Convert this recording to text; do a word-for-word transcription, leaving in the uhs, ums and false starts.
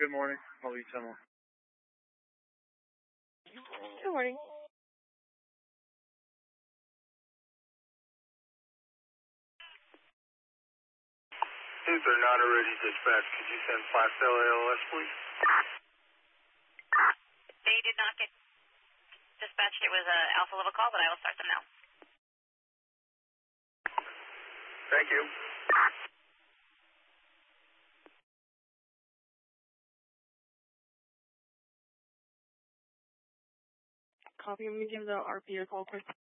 Good morning. I'll be someone. Good morning. If they're not already dispatched, could you send Placerville A L S, please? They did not get dispatched. It was a alpha level call, but I will start them now. Thank you. Copy. Let me give the R P a call quick.